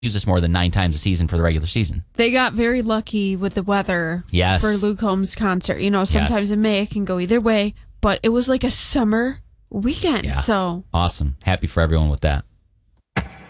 use this more than 9 times a season for the regular season. They got very lucky with the weather for Luke Combs' concert. You know, sometimes in May it can go either way, but it was like a summer weekend. Yeah. So awesome. Happy for everyone with that.